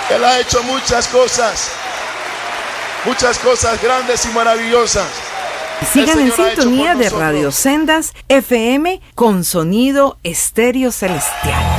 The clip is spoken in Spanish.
Él ha hecho muchas cosas grandes y maravillosas. Sigan en sintonía de Radio Sendas FM con sonido estéreo celestial.